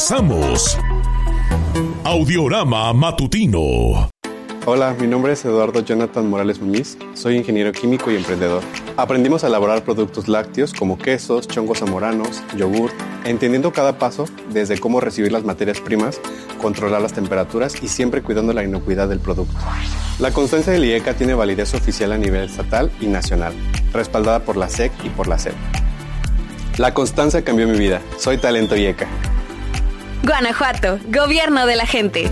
Regresamos. Audiorama Matutino. Hola, mi nombre es Eduardo Jonathan Morales Muñiz, soy ingeniero químico y emprendedor. Aprendimos a elaborar productos lácteos como quesos, chongos zamoranos, yogur, entendiendo cada paso desde cómo recibir las materias primas, controlar las temperaturas y siempre cuidando la inocuidad del producto. La constancia del IECA tiene validez oficial a nivel estatal y nacional, respaldada por la SEC y por la SEP. La constancia cambió mi vida, soy talento IECA. Guanajuato, gobierno de la gente.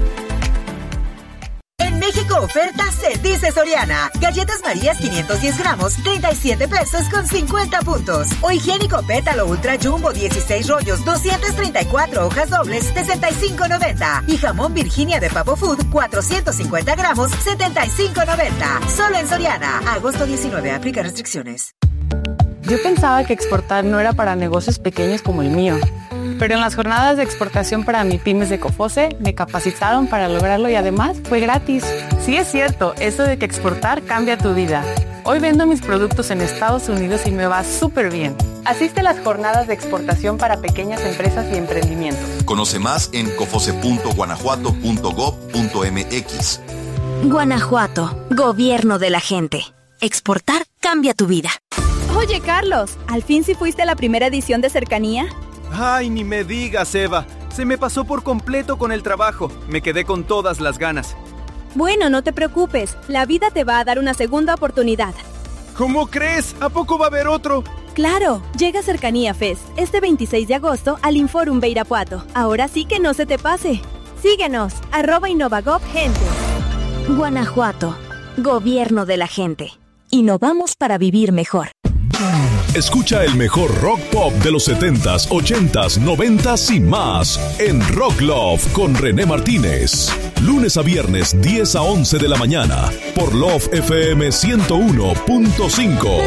En México oferta se dice Soriana. Galletas Marías 510 gramos, 37 pesos con 50 puntos. O higiénico Pétalo Ultra Jumbo 16 rollos, 234 hojas dobles, 65.90. Y jamón Virginia de Pavo Food 450 gramos, 75.90. Solo en Soriana. Agosto 19, aplica restricciones. Yo pensaba que exportar no era para negocios pequeños como el mío. Pero en las jornadas de exportación para MIPYMES de COFOSE me capacitaron para lograrlo y además fue gratis. Sí es cierto, eso de que exportar cambia tu vida. Hoy vendo mis productos en Estados Unidos y me va súper bien. Asiste a las jornadas de exportación para pequeñas empresas y emprendimientos. Conoce más en cofose.guanajuato.gov.mx. Guanajuato, gobierno de la gente. Exportar cambia tu vida. Oye, Carlos, ¿al fin sí fuiste a la primera edición de Cercanía? Ay, ni me digas, Eva. Se me pasó por completo con el trabajo. Me quedé con todas las ganas. Bueno, no te preocupes. La vida te va a dar una segunda oportunidad. ¿Cómo crees? ¿A poco va a haber otro? Claro, llega Cercanía Fest este 26 de agosto al Inforum de Irapuato. Ahora sí que no se te pase. Síguenos, @InnovaGovGente. Guanajuato, gobierno de la gente. Innovamos para vivir mejor. Escucha el mejor rock pop de los 70s, 80s, 90s y más en Rock Love con René Martínez. Lunes a viernes, 10 a 11 de la mañana por Love FM 101.5.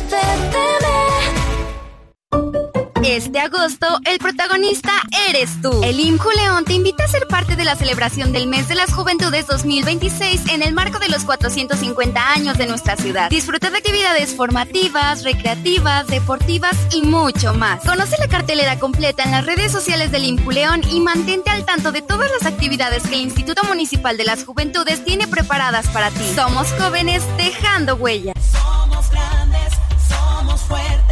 Este agosto, el protagonista eres tú. El IMJU León te invita a ser parte de la celebración del Mes de las Juventudes 2026 en el marco de los 450 años de nuestra ciudad. Disfruta de actividades formativas, recreativas, deportivas y mucho más. Conoce la cartelera completa en las redes sociales del IMJU León y mantente al tanto de todas las actividades que el Instituto Municipal de las Juventudes tiene preparadas para ti. Somos jóvenes dejando huellas. Somos grandes, somos fuertes.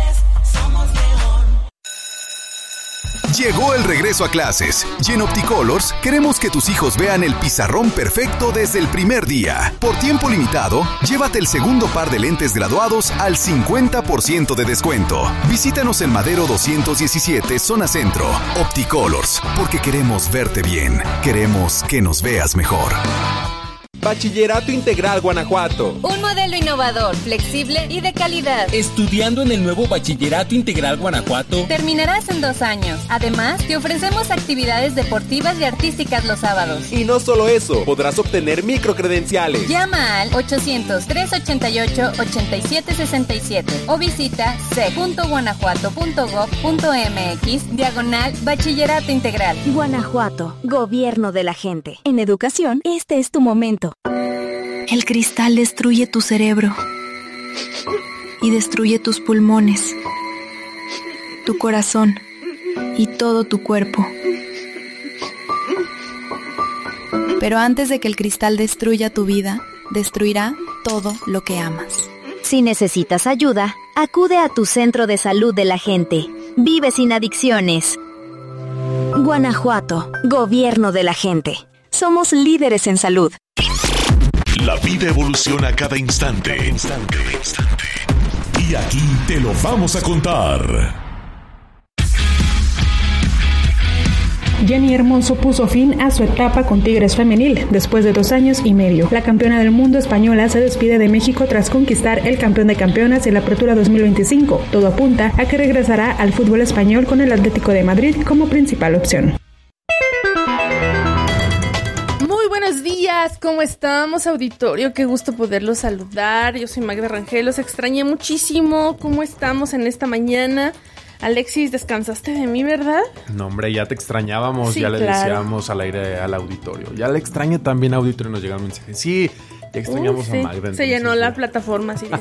Llegó el regreso a clases y en Opticolors queremos que tus hijos vean el pizarrón perfecto desde el primer día. Por tiempo limitado, llévate el segundo par de lentes graduados al 50% de descuento. Visítanos en Madero 217, zona centro. Opticolors, porque queremos verte bien. Queremos que nos veas mejor. Bachillerato Integral Guanajuato. Un modelo innovador, flexible y de calidad. Estudiando en el nuevo Bachillerato Integral Guanajuato, terminarás en 2 años. Además, te ofrecemos actividades deportivas y artísticas los sábados. Y no solo eso, podrás obtener microcredenciales. Llama al 800-388-8767 o visita c.guanajuato.gov.mx/Bachillerato Integral. Guanajuato, gobierno de la gente. En educación, este es tu momento. El cristal destruye tu cerebro y destruye tus pulmones, tu corazón y todo tu cuerpo. Pero antes de que el cristal destruya tu vida, destruirá todo lo que amas. Si necesitas ayuda, acude a tu centro de salud de la gente. Vive sin adicciones. Guanajuato, gobierno de la gente. Somos líderes en salud. La vida evoluciona cada instante. Y aquí te lo vamos a contar. Jenny Hermoso puso fin a su etapa con Tigres Femenil después de 2 años y medio. La campeona del mundo española se despide de México tras conquistar el campeón de campeonas en la Apertura 2025. Todo apunta a que regresará al fútbol español con el Atlético de Madrid como principal opción. Buenos días, ¿cómo estamos, auditorio? Qué gusto poderlos saludar. Yo soy Magda Rangel, los extrañé muchísimo. ¿Cómo estamos en esta mañana? Alexis, descansaste de mí, ¿verdad? No, hombre, ya te extrañábamos, sí, ya le claro. decíamos al aire al auditorio. Ya le extraña también, auditorio, nos llega un mensaje. Sí, Ya extrañamos sí. a Magda. Entonces, se llenó la plataforma, sí.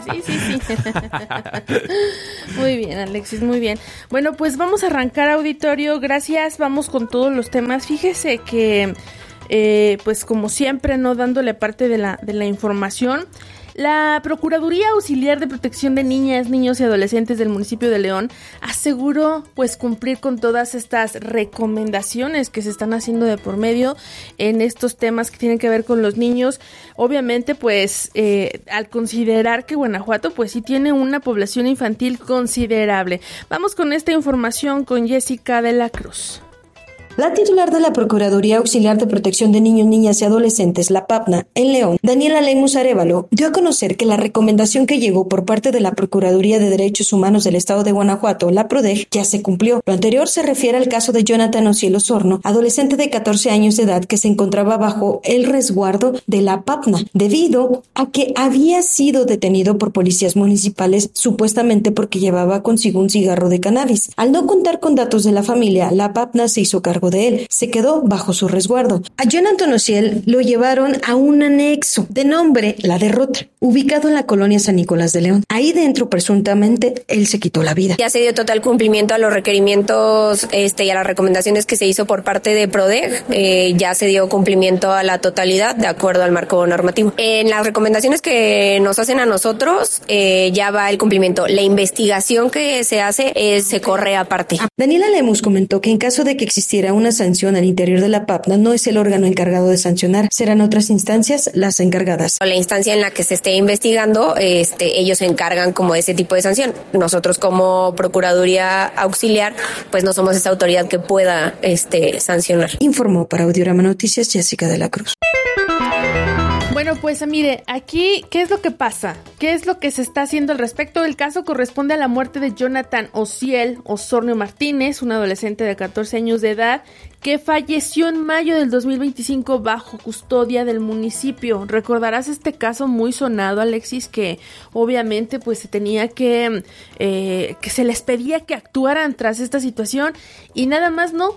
Muy bien, Alexis, muy bien. Bueno, pues vamos a arrancar, auditorio. Gracias, vamos con todos los temas. Fíjese que, pues como siempre, no dándole parte de la información, la Procuraduría Auxiliar de Protección de Niñas, Niños y Adolescentes del municipio de León aseguró pues cumplir con todas estas recomendaciones que se están haciendo de por medio en estos temas que tienen que ver con los niños. Obviamente pues al considerar que Guanajuato pues sí tiene una población infantil considerable. Vamos con esta información con Jessica de la Cruz. La titular de la Procuraduría Auxiliar de Protección de Niños, Niñas y Adolescentes, la PAPNA, en León, Daniela Lemus Arévalo, dio a conocer que la recomendación que llegó por parte de la Procuraduría de Derechos Humanos del Estado de Guanajuato, la PRODEG, ya se cumplió. Lo anterior se refiere al caso de Jonathan Ociel Osorno, adolescente de 14 años de edad que se encontraba bajo el resguardo de la PAPNA, debido a que había sido detenido por policías municipales, supuestamente porque llevaba consigo un cigarro de cannabis. Al no contar con datos de la familia, la PAPNA se hizo cargo de él, se quedó bajo su resguardo. A Jonathan Ociel lo llevaron a un anexo de nombre La Derrota, ubicado en la colonia San Nicolás de León. Ahí dentro, presuntamente, él se quitó la vida. Ya se dio total cumplimiento a los requerimientos y a las recomendaciones que se hizo por parte de PRODEG. Ya se dio cumplimiento a la totalidad de acuerdo al marco normativo. En las recomendaciones que nos hacen a nosotros, ya va el cumplimiento. La investigación que se hace se corre aparte. Daniela Lemus comentó que en caso de que existiera una sanción al interior de la PAPNA, no es el órgano encargado de sancionar, serán otras instancias las encargadas. La instancia en la que se esté investigando, ellos se encargan como de ese tipo de sanción. Nosotros como Procuraduría Auxiliar, pues no somos esa autoridad que pueda sancionar. Informó para Audiorama Noticias Jessica de la Cruz. Bueno, pues mire, aquí, ¿qué es lo que pasa? ¿Qué es lo que se está haciendo al respecto? El caso corresponde a la muerte de Jonathan Ociel Osorno Martínez, un adolescente de 14 años de edad, que falleció en mayo del 2025 bajo custodia del municipio. Recordarás este caso muy sonado, Alexis, que obviamente pues se tenía que se les pedía que actuaran tras esta situación y nada más no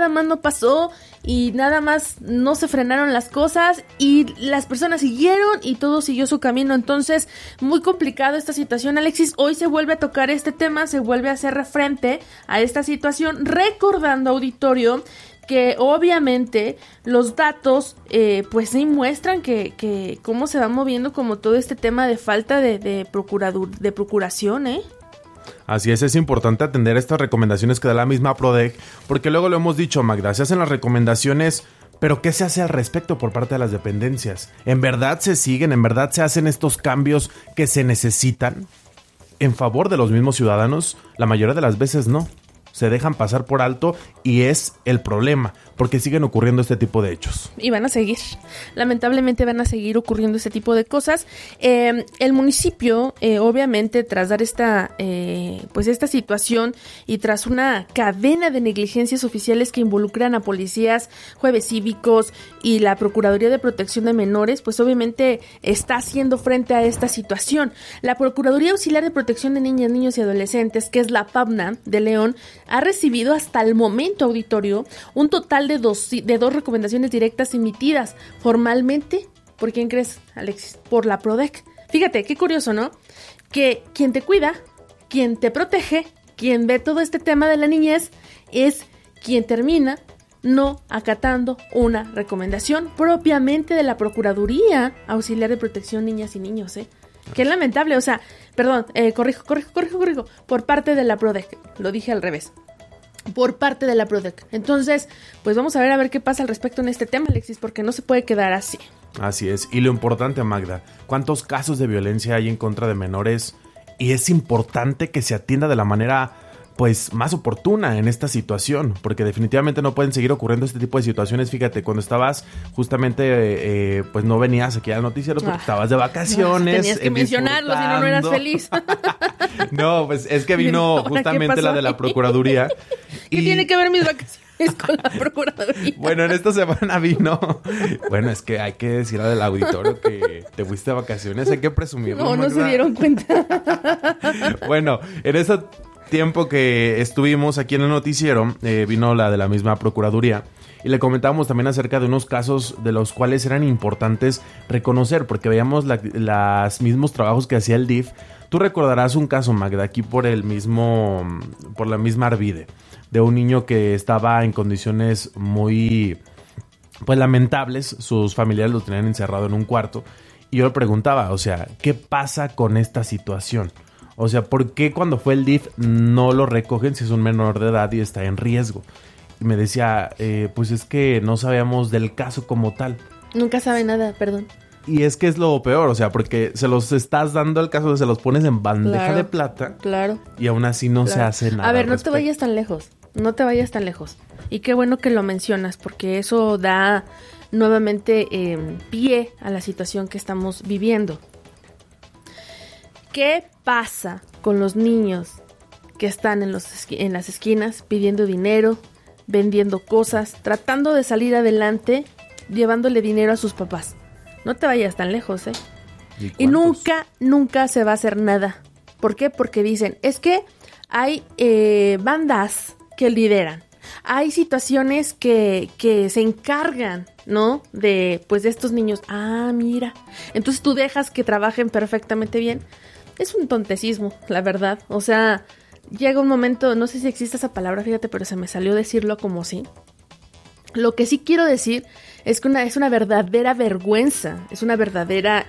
pasó y nada más no se frenaron las cosas y las personas siguieron y todo siguió su camino. Entonces, muy complicado esta situación, Alexis. Hoy se vuelve a tocar este tema, se vuelve a hacer referente a esta situación, recordando, auditorio, que obviamente los datos pues sí muestran que cómo se va moviendo como todo este tema de falta de procuración, Así es importante atender estas recomendaciones que da la misma PRODEG, porque luego lo hemos dicho, Magda, se hacen las recomendaciones, pero ¿qué se hace al respecto por parte de las dependencias? ¿En verdad se siguen, en verdad se hacen estos cambios que se necesitan en favor de los mismos ciudadanos? La mayoría de las veces no. Se dejan pasar por alto y es el problema, porque siguen ocurriendo este tipo de hechos. Y van a seguir, lamentablemente van a seguir ocurriendo este tipo de cosas. El municipio, obviamente, tras dar esta situación y tras una cadena de negligencias oficiales que involucran a policías, jueves cívicos y la Procuraduría de Protección de Menores, pues obviamente está haciendo frente a esta situación. La Procuraduría Auxiliar de Protección de Niñas, Niños y Adolescentes, que es la PAPNA de León, ha recibido hasta el momento, auditorio, un total de dos recomendaciones directas emitidas formalmente. ¿Por quién crees, Alexis? Por la PRODEG. Fíjate, qué curioso, ¿no? Que quien te cuida, quien te protege, quien ve todo este tema de la niñez, es quien termina no acatando una recomendación propiamente de la Procuraduría Auxiliar de Protección Niñas y Niños, Qué lamentable, o sea, perdón, corrijo, por parte de la PRODEG, lo dije al revés, por parte de la PRODEG. Entonces, pues vamos a ver qué pasa al respecto en este tema, Alexis, porque no se puede quedar así. Así es, y lo importante, Magda, ¿cuántos casos de violencia hay en contra de menores? Y es importante que se atienda de la manera pues más oportuna en esta situación, porque definitivamente no pueden seguir ocurriendo este tipo de situaciones. Fíjate, cuando estabas justamente, pues no venías aquí al noticiero porque estabas de vacaciones. Tenías que mencionarlo, si no eras feliz. No, pues es que vino justamente la de la Procuraduría. ¿Qué tiene que ver mis vacaciones con la Procuraduría? Bueno, en esta semana vino. Bueno, es que hay que decir al auditorio que te fuiste de vacaciones, hay que presumirlo. No se dieron cuenta. Bueno, en esta tiempo que estuvimos aquí en el noticiero, vino la de la misma Procuraduría y le comentábamos también acerca de unos casos de los cuales eran importantes reconocer, porque veíamos los mismos trabajos que hacía el DIF. Tú recordarás un caso, Magda, aquí por la misma Arvide, de un niño que estaba en condiciones muy lamentables. Sus familiares lo tenían encerrado en un cuarto y yo le preguntaba, o sea, ¿qué pasa con esta situación? O sea, ¿por qué cuando fue el DIF no lo recogen si es un menor de edad y está en riesgo? Y me decía, pues es que no sabíamos del caso como tal. Nunca sabe nada, perdón. Y es que es lo peor, o sea, porque se los estás dando el caso, se los pones en bandeja de plata. Claro. Y aún así no se hace nada. A ver, no te vayas tan lejos. No te vayas tan lejos. Y qué bueno que lo mencionas, porque eso da nuevamente pie a la situación que estamos viviendo. ¿Qué pasa con los niños que están en las esquinas pidiendo dinero, vendiendo cosas, tratando de salir adelante, llevándole dinero a sus papás? No te vayas tan lejos, ¿eh? Y nunca se va a hacer nada. ¿Por qué? Porque dicen, es que hay bandas que lideran. Hay situaciones que se encargan, ¿no? De estos niños. Ah, mira. Entonces tú dejas que trabajen perfectamente bien. Es un tontecismo, la verdad. O sea, llega un momento, no sé si existe esa palabra, fíjate, pero se me salió decirlo como sí. Lo que sí quiero decir es que es una verdadera vergüenza, es una verdadera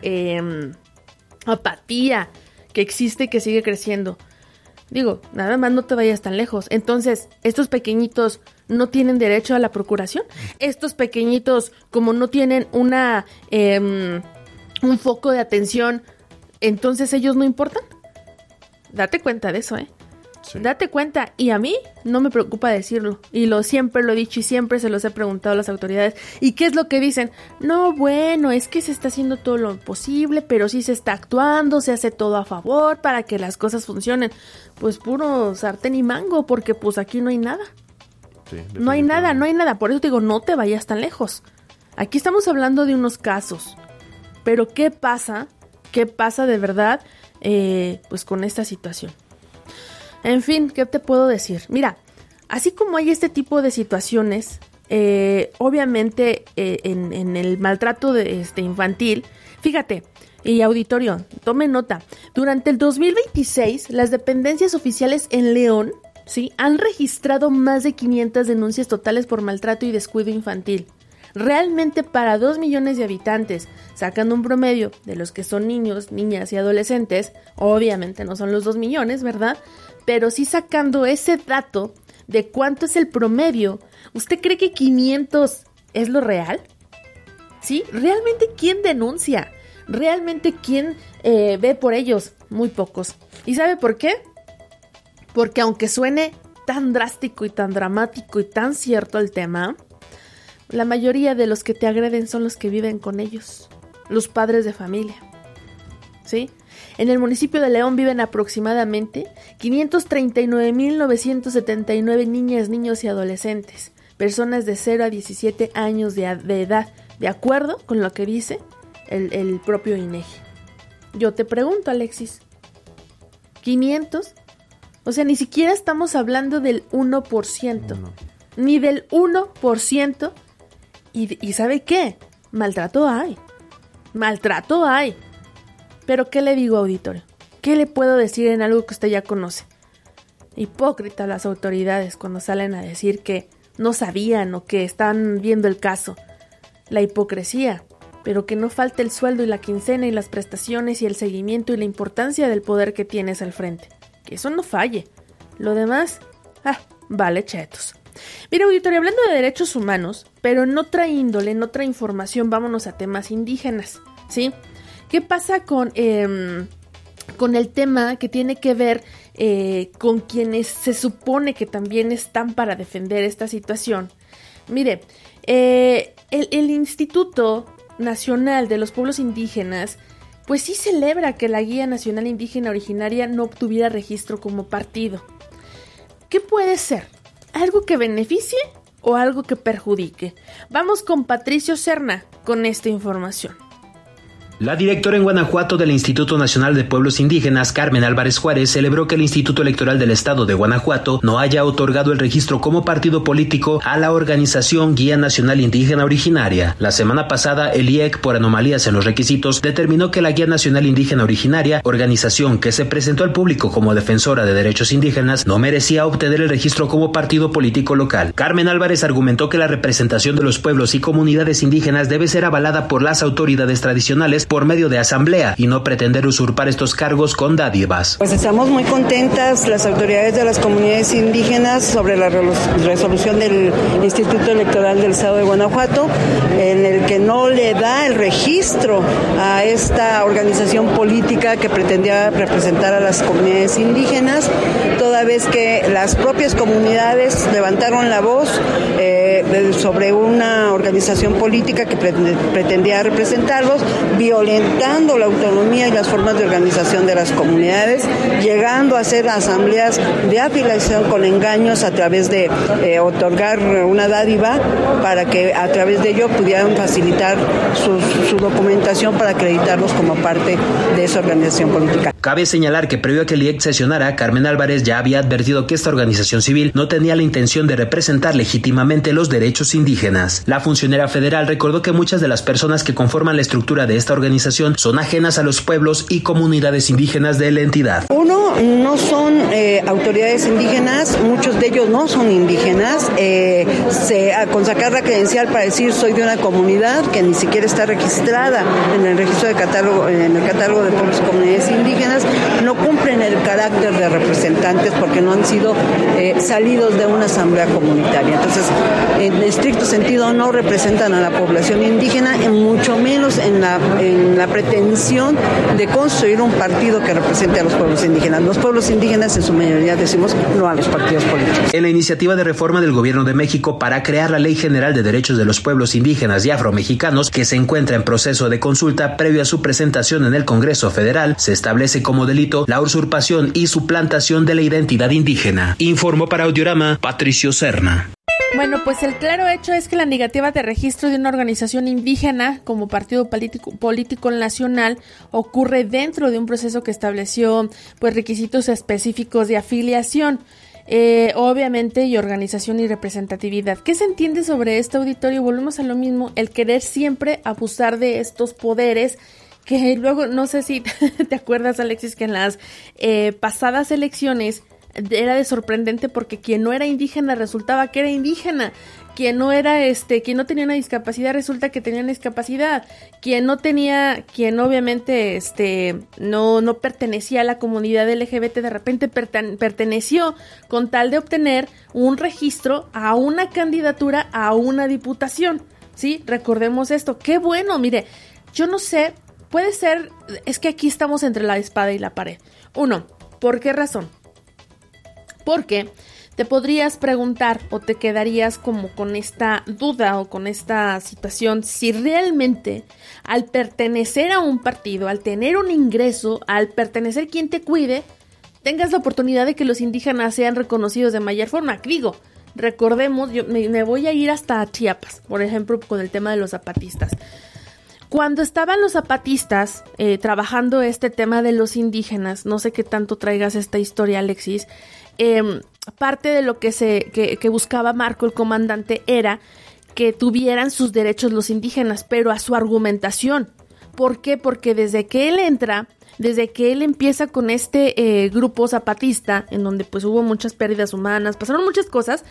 apatía que existe y que sigue creciendo. Digo, nada más no te vayas tan lejos. Entonces, ¿estos pequeñitos no tienen derecho a la procuración? ¿Estos pequeñitos, como no tienen un foco de atención, entonces ellos no importan? Date cuenta de eso, ¿eh? Sí. Date cuenta, y a mí no me preocupa decirlo, y siempre lo he dicho y siempre se los he preguntado a las autoridades. ¿Y qué es lo que dicen? No, bueno, es que se está haciendo todo lo posible, pero sí se está actuando, se hace todo a favor para que las cosas funcionen. Pues puro sartén y mango, porque pues aquí no hay nada. Sí, no hay nada, por eso te digo, no te vayas tan lejos. Aquí estamos hablando de unos casos, pero ¿qué pasa? ¿Qué pasa de verdad pues con esta situación? En fin, ¿qué te puedo decir? Mira, así como hay este tipo de situaciones, obviamente en el maltrato infantil, fíjate, y auditorio, tome nota, durante el 2026 las dependencias oficiales en León, ¿sí?, han registrado más de 500 denuncias totales por maltrato y descuido infantil. Realmente para 2 millones de habitantes, sacando un promedio de los que son niños, niñas y adolescentes, obviamente no son los 2 millones, ¿verdad?, pero sí sacando ese dato de cuánto es el promedio, ¿usted cree que 500 es lo real? ¿Sí? ¿Realmente quién denuncia? ¿Realmente quién ve por ellos? Muy pocos. ¿Y sabe por qué? Porque aunque suene tan drástico y tan dramático y tan cierto el tema, la mayoría de los que te agreden son los que viven con ellos, los padres de familia, ¿sí? En el municipio de León viven aproximadamente 539,979 niñas, niños y adolescentes, personas de 0 a 17 años de edad, de acuerdo con lo que dice el propio INEGI. Yo te pregunto, Alexis, ¿500? O sea, ni siquiera estamos hablando del 1%, no. Ni del 1%. ¿Y sabe qué? Maltrato hay. Pero ¿qué le digo, auditorio? ¿Qué le puedo decir en algo que usted ya conoce? Hipócritas las autoridades cuando salen a decir que no sabían o que están viendo el caso. La hipocresía, pero que no falte el sueldo y la quincena y las prestaciones y el seguimiento y la importancia del poder que tienes al frente. Que eso no falle. Lo demás, vale chetos. Mira, auditorio, hablando de derechos humanos, pero en otra índole, en otra información, vámonos a temas indígenas, ¿sí? ¿Qué pasa con el tema que tiene que ver con quienes se supone que también están para defender esta situación? Mire, el Instituto Nacional de los Pueblos Indígenas, pues sí celebra que la Guía Nacional Indígena Originaria no obtuviera registro como partido. ¿Qué puede ser? ¿Algo que beneficie o algo que perjudique? Vamos con Patricio Serna con esta información. La directora en Guanajuato del Instituto Nacional de Pueblos Indígenas, Carmen Álvarez Juárez, celebró que el Instituto Electoral del Estado de Guanajuato no haya otorgado el registro como partido político a la organización Guía Nacional Indígena Originaria. La semana pasada, el IEC, por anomalías en los requisitos, determinó que la Guía Nacional Indígena Originaria, organización que se presentó al público como defensora de derechos indígenas, no merecía obtener el registro como partido político local. Carmen Álvarez argumentó que la representación de los pueblos y comunidades indígenas debe ser avalada por las autoridades tradicionales por medio de asamblea y no pretender usurpar estos cargos con dádivas. Pues estamos muy contentas las autoridades de las comunidades indígenas sobre la resolución del Instituto Electoral del Estado de Guanajuato, en el que no le da el registro a esta organización política que pretendía representar a las comunidades indígenas, toda vez que las propias comunidades levantaron la voz sobre una organización política que pretendía representarlos, violentando la autonomía y las formas de organización de las comunidades, llegando a hacer asambleas de afiliación con engaños a través de otorgar una dádiva para que a través de ello pudieran facilitar su documentación para acreditarlos como parte de esa organización política. Cabe señalar que previo a que el IEC sesionara, Carmen Álvarez ya había advertido que esta organización civil no tenía la intención de representar legítimamente los derechos indígenas. La funcionaria federal recordó que muchas de las personas que conforman la estructura de esta organización son ajenas a los pueblos y comunidades indígenas de la entidad. Uno, no son autoridades indígenas, muchos de ellos no son indígenas, con sacar la credencial para decir soy de una comunidad que ni siquiera está registrada en el registro de catálogo, en el catálogo de pueblos y comunidades indígenas, no cumplen el carácter de representantes porque no han sido salidos de una asamblea comunitaria. Entonces, en estricto sentido, no representan a la población indígena, mucho menos en la pretensión de construir un partido que represente a los pueblos indígenas. Los pueblos indígenas, en su mayoría, decimos no a los partidos políticos. En la iniciativa de reforma del Gobierno de México para crear la Ley General de Derechos de los Pueblos Indígenas y Afromexicanos, que se encuentra en proceso de consulta previo a su presentación en el Congreso Federal, se establece como delito la usurpación y suplantación de la identidad indígena. Informó para Audiorama, Patricio Serna. Bueno, pues el claro hecho es que la negativa de registro de una organización indígena como partido político nacional ocurre dentro de un proceso que estableció pues requisitos específicos de afiliación, obviamente, y organización y representatividad. ¿Qué se entiende sobre este auditorio? Volvemos a lo mismo, el querer siempre abusar de estos poderes que luego, no sé si te acuerdas, Alexis, que en las pasadas elecciones era de sorprendente porque quien no era indígena resultaba que era indígena, quien no era quien no tenía una discapacidad resulta que tenía una discapacidad, quien obviamente no pertenecía a la comunidad LGBT de repente perteneció con tal de obtener un registro a una candidatura a una diputación. Sí, recordemos esto. Qué bueno, mire, yo no sé, puede ser, es que aquí estamos entre la espada y la pared. Uno, ¿por qué razón? Porque te podrías preguntar o te quedarías como con esta duda o con esta situación si realmente al pertenecer a un partido, al tener un ingreso, al pertenecer quien te cuide, tengas la oportunidad de que los indígenas sean reconocidos de mayor forma. Digo, recordemos, yo me voy a ir hasta Chiapas, por ejemplo, con el tema de los zapatistas. Cuando estaban los zapatistas trabajando este tema de los indígenas, no sé qué tanto traigas esta historia, Alexis, parte de lo que buscaba Marco, el comandante, era que tuvieran sus derechos los indígenas, pero a su argumentación. ¿Por qué? Porque desde que él empieza con este grupo zapatista, en donde pues hubo muchas pérdidas humanas, pasaron muchas cosas,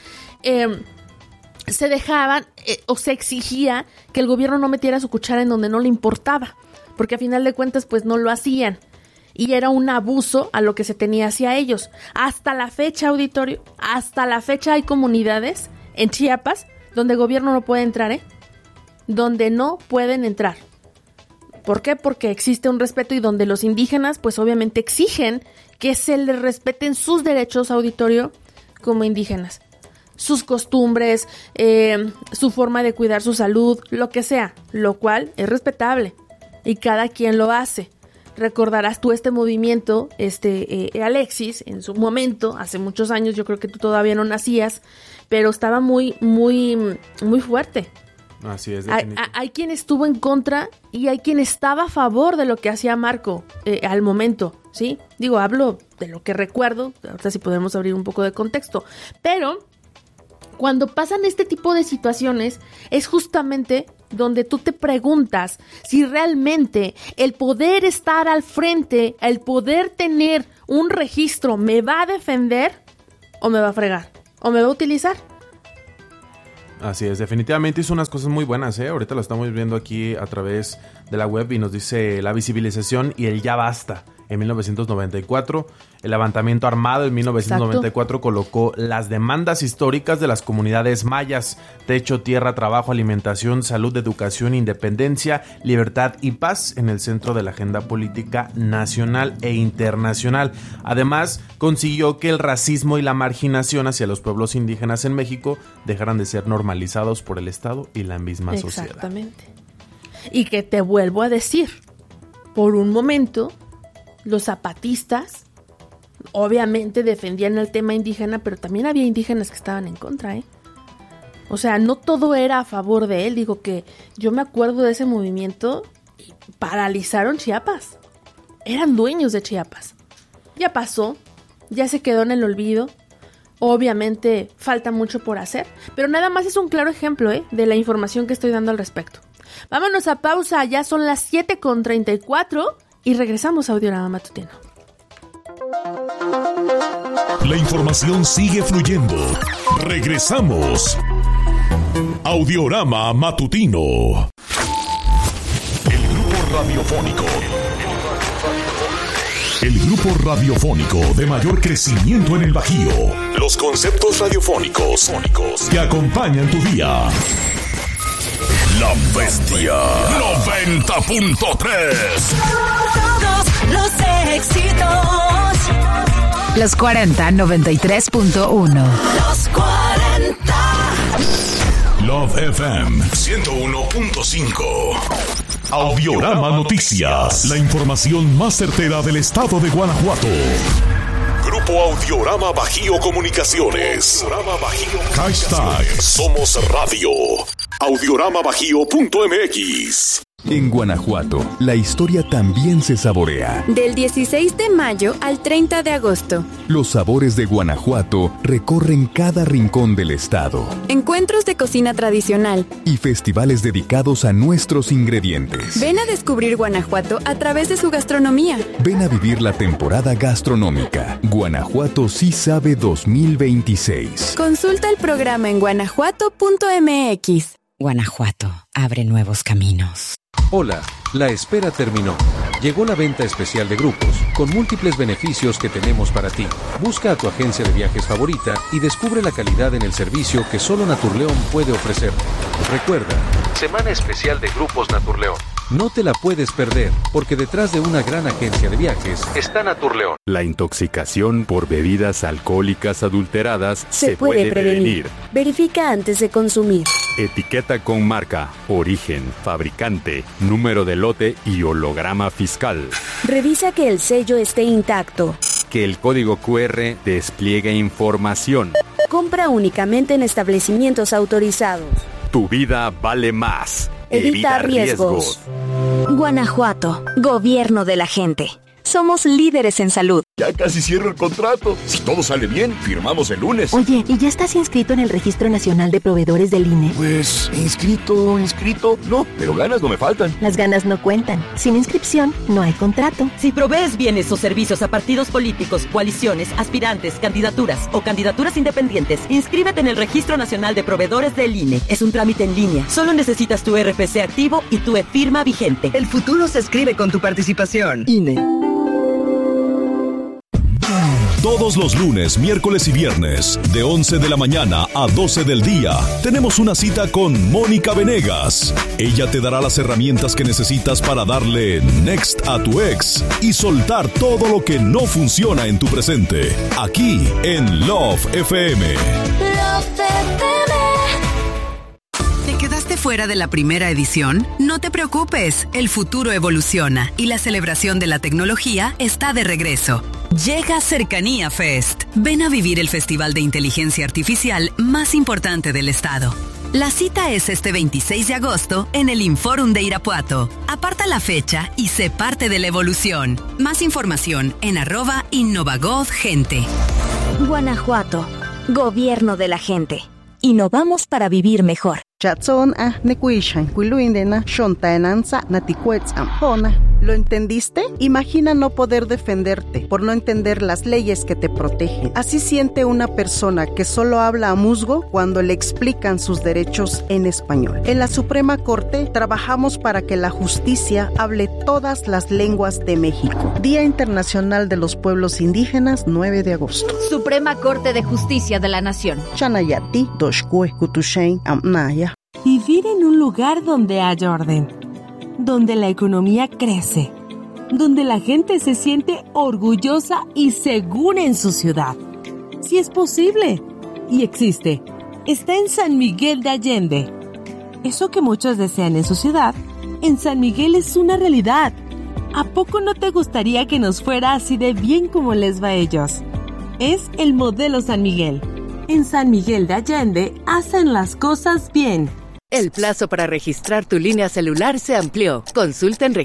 se dejaban o se exigía que el gobierno no metiera su cuchara en donde no le importaba, porque a final de cuentas pues no lo hacían. Y era un abuso a lo que se tenía hacia ellos. Hasta la fecha, auditorio, hasta la fecha hay comunidades en Chiapas donde el gobierno no puede entrar, donde no pueden entrar. ¿Por qué? Porque existe un respeto y donde los indígenas, pues obviamente exigen que se les respeten sus derechos, auditorio, como indígenas. Sus costumbres, su forma de cuidar su salud, lo que sea, lo cual es respetable y cada quien lo hace. Recordarás tú este movimiento, Alexis, en su momento, hace muchos años, yo creo que tú todavía no nacías, pero estaba muy, muy, muy fuerte. Así es, hay quien estuvo en contra y hay quien estaba a favor de lo que hacía Marco al momento, ¿sí? Digo, hablo de lo que recuerdo, ahorita sí podemos abrir un poco de contexto, pero cuando pasan este tipo de situaciones es justamente donde tú te preguntas si realmente el poder estar al frente, el poder tener un registro, ¿me va a defender o me va a fregar? ¿O me va a utilizar? Así es, definitivamente hizo unas cosas muy buenas, Ahorita lo estamos viendo aquí a través de la web y nos dice la visibilización y el ya basta en 1994. El levantamiento armado en 1994 Exacto. colocó las demandas históricas de las comunidades mayas: techo, tierra, trabajo, alimentación, salud, educación, independencia, libertad y paz en el centro de la agenda política nacional e internacional. Además, consiguió que el racismo y la marginación hacia los pueblos indígenas en México dejaran de ser normalizados por el Estado y la misma sociedad. Exactamente. Y que te vuelvo a decir, por un momento, los zapatistas obviamente defendían el tema indígena, pero también había indígenas que estaban en contra, O sea, no todo era a favor de él. Digo que yo me acuerdo de ese movimiento y paralizaron Chiapas. Eran dueños de Chiapas. Ya pasó, ya se quedó en el olvido. Obviamente falta mucho por hacer, pero nada más es un claro ejemplo, de la información que estoy dando al respecto. Vámonos a pausa, ya son las 7:34 y regresamos a Audiorama Matutino. La información sigue fluyendo. Regresamos. Audiorama Matutino. El grupo radiofónico. El grupo radiofónico de mayor crecimiento en el Bajío. Los conceptos radiofónicos que acompañan tu día. La Bestia 90.3. Todos los éxitos. Los 40 93.1. Los 40. Love FM 101.5. Audiorama Noticias. La información más certera del estado de Guanajuato. Grupo Audiorama Bajío Comunicaciones. Hashtag Somos Radio. Audioramabajío.mx. En Guanajuato, la historia también se saborea. Del 16 de mayo al 30 de agosto. Los sabores de Guanajuato recorren cada rincón del estado. Encuentros de cocina tradicional. Y festivales dedicados a nuestros ingredientes. Ven a descubrir Guanajuato a través de su gastronomía. Ven a vivir la temporada gastronómica. Guanajuato sí sabe 2026. Consulta el programa en guanajuato.mx. Guanajuato abre nuevos caminos. Hola, la espera terminó. Llegó la venta especial de grupos, con múltiples beneficios que tenemos para ti. Busca a tu agencia de viajes favorita y descubre la calidad en el servicio que solo Naturleón puede ofrecer. Recuerda, Semana Especial de Grupos Naturleón. No te la puedes perder, porque detrás de una gran agencia de viajes está Naturleón. La intoxicación por bebidas alcohólicas adulteradas se puede prevenir. Verifica antes de consumir. Etiqueta con marca, origen, fabricante, número de lote y holograma fiscal. Revisa que el sello esté intacto. Que el código QR despliegue información. Compra únicamente en establecimientos autorizados. Tu vida vale más. Evita riesgos. Guanajuato, gobierno de la gente. Somos líderes en salud. Ya casi cierro el contrato. Si todo sale bien, firmamos el lunes. Oye, ¿y ya estás inscrito en el Registro Nacional de Proveedores del INE? Pues, inscrito, no, pero ganas no me faltan. Las ganas no cuentan. Sin inscripción, no hay contrato. Si provees bienes o servicios a partidos políticos, coaliciones, aspirantes, candidaturas o candidaturas independientes, inscríbete en el Registro Nacional de Proveedores del INE. Es un trámite en línea. Solo necesitas tu RFC activo y tu e-firma vigente. El futuro se escribe con tu participación. INE. Todos los lunes, miércoles y viernes, de 11 de la mañana a 12 del día, tenemos una cita con Mónica Venegas. Ella te dará las herramientas que necesitas para darle next a tu ex y soltar todo lo que no funciona en tu presente. Aquí en Love FM. Love FM. ¿Te quedaste fuera de la primera edición? No te preocupes, el futuro evoluciona y la celebración de la tecnología está de regreso. Llega Cercanía Fest. Ven a vivir el festival de inteligencia artificial más importante del estado. La cita es este 26 de agosto en el Inforum de Irapuato. Aparta la fecha y sé parte de la evolución. Más información en @InnovaGovGente. Guanajuato, gobierno de la gente. Innovamos para vivir mejor. ¿Lo entendiste? Imagina no poder defenderte por no entender las leyes que te protegen. Así siente una persona que solo habla a musgo cuando le explican sus derechos en español. En la Suprema Corte trabajamos para que la justicia hable todas las lenguas de México. Día Internacional de los Pueblos Indígenas, 9 de agosto. Suprema Corte de Justicia de la Nación. Chanayati, Doshkue, Kutushain, Amnaya. Vivir en un lugar donde haya orden, donde la economía crece, donde la gente se siente orgullosa y segura en su ciudad. Si es posible y existe, está en San Miguel de Allende. Eso que muchos desean en su ciudad, en San Miguel es una realidad. ¿A poco no te gustaría que nos fuera así de bien como les va a ellos? Es el modelo San Miguel. En San Miguel de Allende hacen las cosas bien. El plazo para registrar tu línea celular se amplió. Consulta en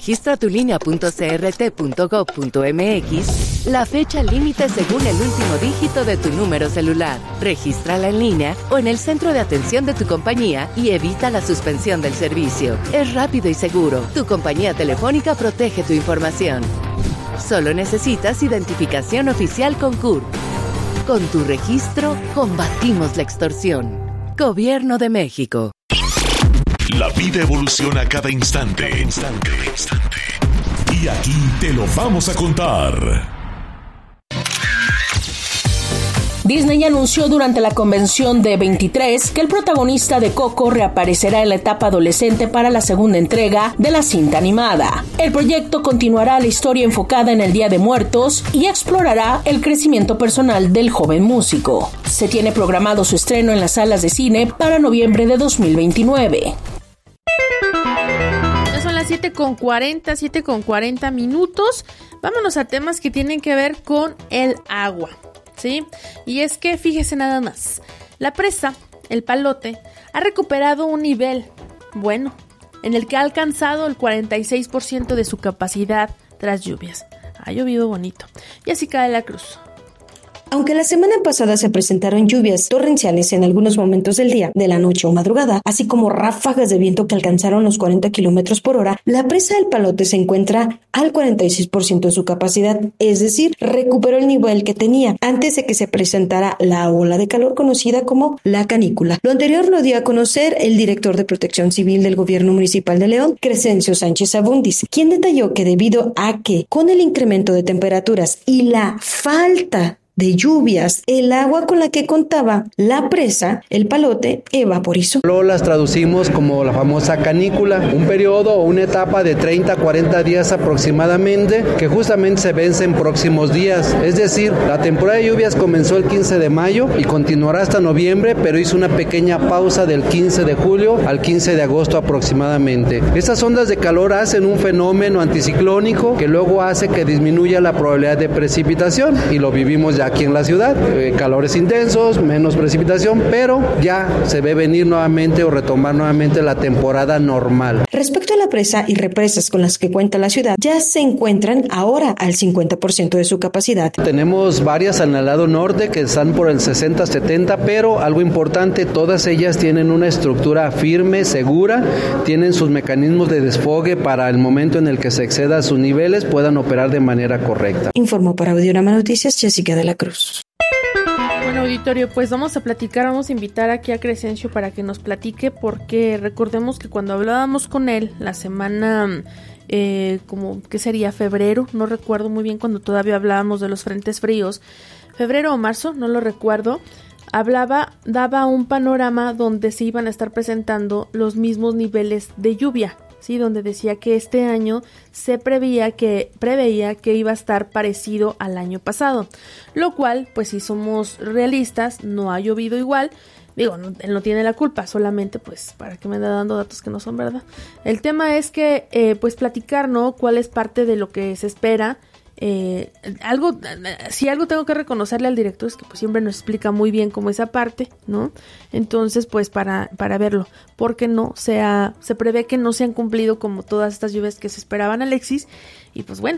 registratulínea.crt.gov.mx la fecha límite según el último dígito de tu número celular. Regístrala en línea o en el centro de atención de tu compañía y evita la suspensión del servicio. Es rápido y seguro. Tu compañía telefónica protege tu información. Solo necesitas identificación oficial con CURP. Con tu registro, combatimos la extorsión. Gobierno de México. La vida evoluciona a cada instante. Y aquí te lo vamos a contar. Disney anunció durante la convención de 23 que el protagonista de Coco reaparecerá en la etapa adolescente para la segunda entrega de la cinta animada. El proyecto continuará la historia enfocada en el Día de Muertos y explorará el crecimiento personal del joven músico. Se tiene programado su estreno en las salas de cine para noviembre de 2029. Ya son las 7:40 minutos. Vámonos a temas que tienen que ver con el agua. ¿Sí? Y es que fíjese nada más, la presa, el Palote, ha recuperado un nivel bueno, en el que ha alcanzado el 46% de su capacidad tras lluvias. Ha llovido bonito. Y así cae la cruz. Aunque la semana pasada se presentaron lluvias torrenciales en algunos momentos del día, de la noche o madrugada, así como ráfagas de viento que alcanzaron los 40 kilómetros por hora, la presa del Palote se encuentra al 46% de su capacidad, es decir, recuperó el nivel que tenía antes de que se presentara la ola de calor conocida como la canícula. Lo anterior lo dio a conocer el director de Protección Civil del Gobierno Municipal de León, Crescencio Sánchez Abundis, quien detalló que debido a que con el incremento de temperaturas y la falta de lluvias, el agua con la que contaba la presa, el Palote, evaporizó. Las traducimos como la famosa canícula, un periodo o una etapa de 30 a 40 días aproximadamente, que justamente se vence en próximos días. Es decir, la temporada de lluvias comenzó el 15 de mayo y continuará hasta noviembre, pero hizo una pequeña pausa del 15 de julio al 15 de agosto aproximadamente. Estas ondas de calor hacen un fenómeno anticiclónico que luego hace que disminuya la probabilidad de precipitación, y lo vivimos ya aquí en la ciudad, calores intensos, menos precipitación, pero ya se ve venir nuevamente o retomar nuevamente la temporada normal. Respecto a la presa y represas con las que cuenta la ciudad, ya se encuentran ahora al 50% de su capacidad. Tenemos varias al lado norte que están por el 60-70, pero algo importante, todas ellas tienen una estructura firme, segura, tienen sus mecanismos de desfogue para el momento en el que se exceda sus niveles puedan operar de manera correcta. Informó para Audiorama Noticias Jessica de la Cruz. Bueno, auditorio, pues vamos a invitar aquí a Crescencio para que nos platique, porque recordemos que cuando hablábamos con él la semana, como que sería febrero, no recuerdo muy bien, cuando todavía hablábamos de los frentes fríos, febrero o marzo, no lo recuerdo, daba un panorama donde se iban a estar presentando los mismos niveles de lluvia. Sí, donde decía que este año se preveía que iba a estar parecido al año pasado, lo cual, pues si somos realistas, no ha llovido igual. Digo, él no tiene la culpa, solamente pues para que me anda dando datos que no son verdad. El tema es que pues platicar, ¿no? Cuál es parte de lo que se espera Si algo tengo que reconocerle al director es que pues siempre nos explica muy bien cómo esa parte, ¿no? Entonces, pues para verlo, porque se prevé que no se han cumplido como todas estas lluvias que se esperaban, Alexis, y pues bueno,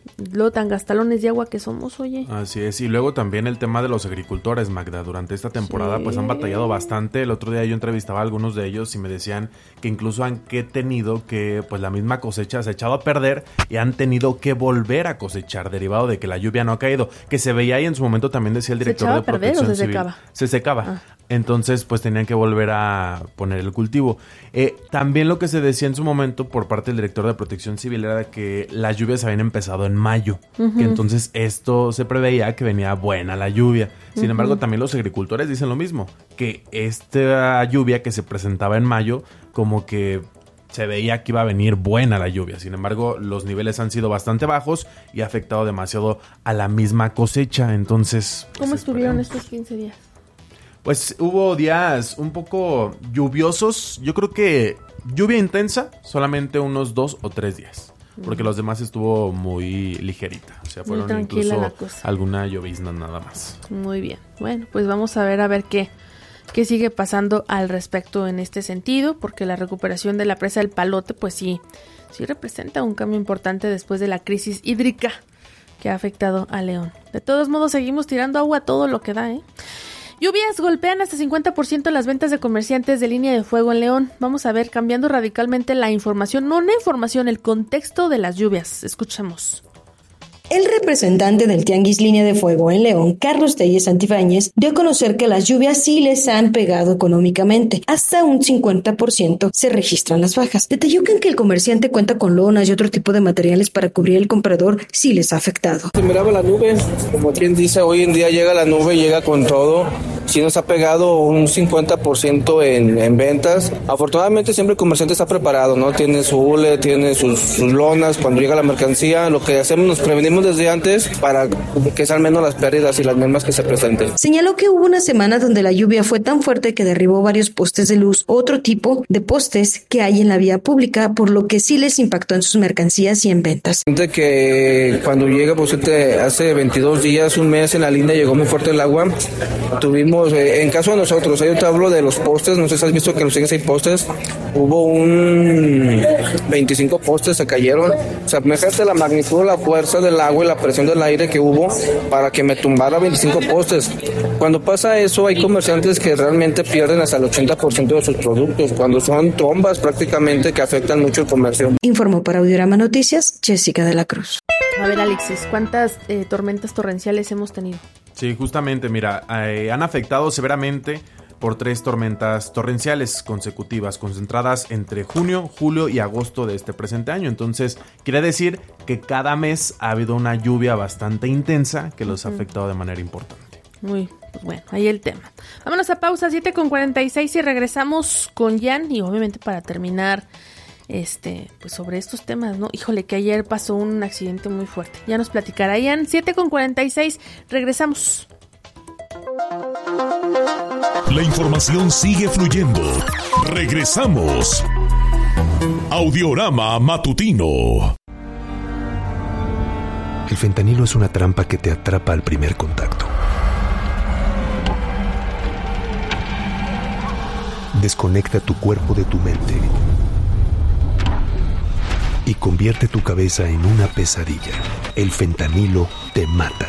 lo tan gastalones de agua que somos, oye. Así es, y luego también el tema de los agricultores, Magda, durante esta temporada pues han batallado bastante. El otro día yo entrevistaba a algunos de ellos y me decían que incluso han tenido que, pues la misma cosecha se ha echado a perder y han tenido que volver a cosechar, derivado de que la lluvia no ha caído, que se veía ahí en su momento, también decía el director de Protección Civil. ¿Se secaba? Se secaba. Entonces pues tenían que volver a poner el cultivo. También lo que se decía en su momento por parte del director de Protección Civil era que las lluvias habían empezado en mayo, que entonces esto se preveía que venía buena la lluvia. Sin embargo, también los agricultores dicen lo mismo, que esta lluvia que se presentaba en mayo, como que se veía que iba a venir buena la lluvia. Sin embargo, los niveles han sido bastante bajos y ha afectado demasiado a la misma cosecha. Entonces, pues, ¿cómo estuvieron estos 15 días? Pues hubo días un poco lluviosos. Yo creo que lluvia intensa, solamente unos 2 o 3 días. Porque los demás estuvo muy ligerita. O sea, fueron incluso alguna llovizna nada más. Muy bien. Bueno, pues vamos a ver qué sigue pasando al respecto en este sentido. Porque la recuperación de la presa del Palote, pues sí representa un cambio importante después de la crisis hídrica que ha afectado a León. De todos modos, seguimos tirando agua a todo lo que da, ¿eh? Lluvias golpean hasta 50% las ventas de comerciantes de línea de fuego en León. Vamos a ver, cambiando radicalmente la información, el contexto de las lluvias. Escuchemos. El representante del Tianguis Línea de Fuego en León, Carlos Telles Santibáñez, dio a conocer que las lluvias sí les han pegado económicamente. Hasta un 50% se registran las bajas. Detalló que aunque el comerciante cuenta con lonas y otro tipo de materiales para cubrir el comprador, sí les ha afectado. Se miraba la nube, como quien dice, hoy en día llega la nube, llega con todo. Sí nos ha pegado un 50% en ventas. Afortunadamente siempre el comerciante está preparado, ¿no? Tiene su hule, tiene sus lonas. Cuando llega la mercancía, lo que hacemos, nos prevenimos desde antes para que sean menos las pérdidas y las mermas que se presenten. Señaló que hubo una semana donde la lluvia fue tan fuerte que derribó varios postes de luz, otro tipo de postes que hay en la vía pública, por lo que sí les impactó en sus mercancías y en ventas. Que cuando llega, pues hace 22 días, un mes en la línea llegó muy fuerte el agua. Tuvimos, en caso de nosotros, yo te hablo de los postes, no sé si has visto que los tienes 6 postes, hubo 25 postes se cayeron. O sea, imagínate la magnitud, la fuerza del agua y la presión del aire que hubo para que me tumbara 25 postes. Cuando pasa eso, hay comerciantes que realmente pierden hasta el 80% de sus productos, cuando son trombas prácticamente que afectan mucho el comercio. Informó para Audiorama Noticias, Jessica de la Cruz. A ver, Alexis, ¿cuántas tormentas torrenciales hemos tenido? Sí, justamente, mira, han afectado severamente por 3 tormentas torrenciales consecutivas, concentradas entre junio, julio y agosto de este presente año. Entonces, quiere decir que cada mes ha habido una lluvia bastante intensa que los ha afectado de manera importante. Muy bueno, ahí el tema. Vámonos a pausa, 7:46 y regresamos con Jan. Y obviamente para terminar, pues sobre estos temas, ¿no? Híjole, que ayer pasó un accidente muy fuerte. Ya nos platicará Jan. 7:46, regresamos. La información sigue fluyendo. Regresamos. Audiorama Matutino. El fentanilo es una trampa que te atrapa al primer contacto. Desconecta tu cuerpo de tu mente y convierte tu cabeza en una pesadilla. El fentanilo te mata.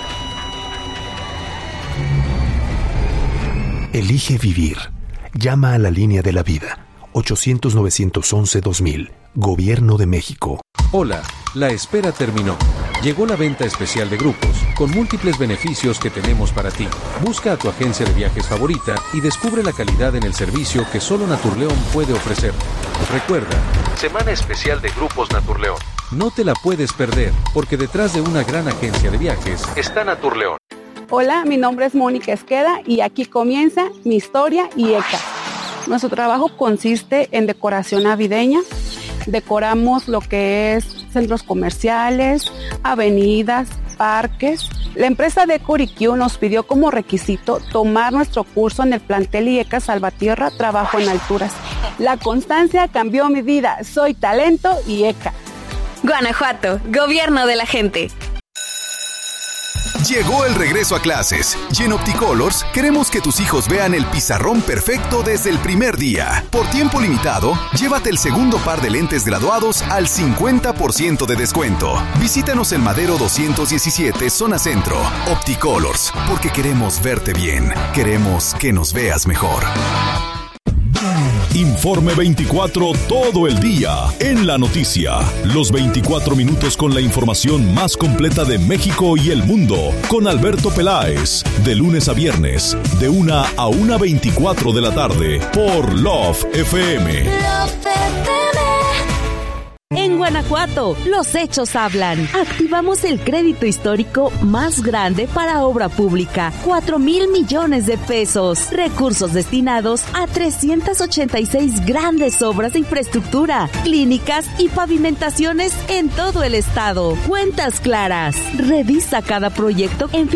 Elige vivir. Llama a la línea de la vida. 800-911-2000. Gobierno de México. Hola, la espera terminó. Llegó la venta especial de grupos, con múltiples beneficios que tenemos para ti. Busca a tu agencia de viajes favorita y descubre la calidad en el servicio que solo Naturleón puede ofrecer. Recuerda, Semana Especial de Grupos Naturleón. No te la puedes perder, porque detrás de una gran agencia de viajes está Naturleón. Hola, mi nombre es Mónica Esqueda y aquí comienza mi historia IECA. Nuestro trabajo consiste en decoración navideña. Decoramos lo que es centros comerciales, avenidas, parques. La empresa Decor+Q nos pidió como requisito tomar nuestro curso en el plantel IECA Salvatierra, Trabajo en Alturas. La constancia cambió mi vida. Soy talento IECA. Guanajuato, Gobierno de la Gente. Llegó el regreso a clases y en Opticolors queremos que tus hijos vean el pizarrón perfecto desde el primer día. Por tiempo limitado, llévate el segundo par de lentes graduados al 50% de descuento. Visítanos en Madero 217, zona centro. Opticolors, porque queremos verte bien. Queremos que nos veas mejor. Informe 24 todo el día en la noticia. Los 24 minutos con la información más completa de México y el mundo. Con Alberto Peláez. De lunes a viernes, de 1 a 1:24 de la tarde. Por Love FM. En Guanajuato, los hechos hablan. Activamos el crédito histórico más grande para obra pública, 4,000 millones de pesos. Recursos destinados a 386 grandes obras de infraestructura, clínicas y pavimentaciones en todo el estado. Cuentas claras. Revisa cada proyecto en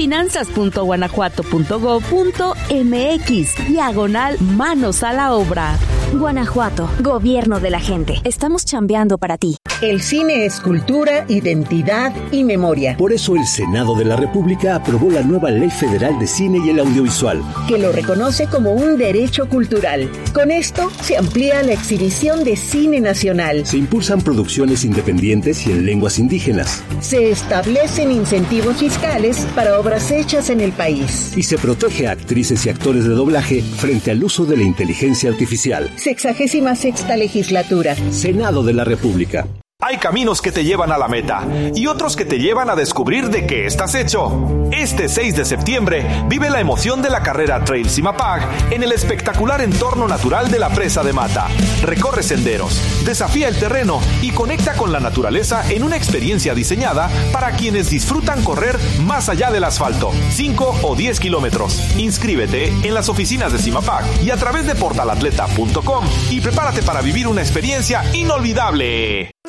finanzas.guanajuato.gov.mx/manos a la obra. Guanajuato, gobierno de la gente. Estamos chambeando para ti. El cine es cultura, identidad y memoria. Por eso el Senado de la República aprobó la nueva Ley Federal de Cine y el Audiovisual, que lo reconoce como un derecho cultural. Con esto se amplía la exhibición de cine nacional. Se impulsan producciones independientes y en lenguas indígenas. Se establecen incentivos fiscales para obras hechas en el país. Y se protege a actrices y actores de doblaje frente al uso de la inteligencia artificial. 66ª legislatura. Senado de la República. Hay caminos que te llevan a la meta y otros que te llevan a descubrir de qué estás hecho. Este 6 de septiembre vive la emoción de la carrera Trail Simapag en el espectacular entorno natural de la presa de Mata. Recorre senderos, desafía el terreno y conecta con la naturaleza en una experiencia diseñada para quienes disfrutan correr más allá del asfalto, 5 o 10 kilómetros. Inscríbete en las oficinas de Simapag y a través de portalatleta.com y prepárate para vivir una experiencia inolvidable.